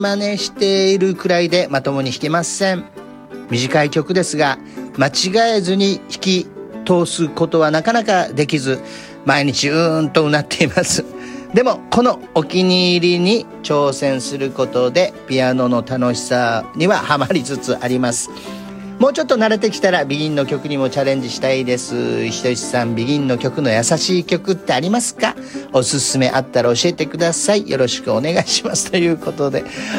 真似しているくらいでまともに弾けません。短い曲ですが、間違えずに弾き通すことはなかなかできず、毎日とうなっています。でもこのお気に入りに挑戦することでピアノの楽しさにはハマりつつあります。もうちょっと慣れてきたらビギンの曲にもチャレンジしたいです。ひとしさん、ビギンの曲の優しい曲ってありますか？おすすめあったら教えてください。よろしくお願いしますということで、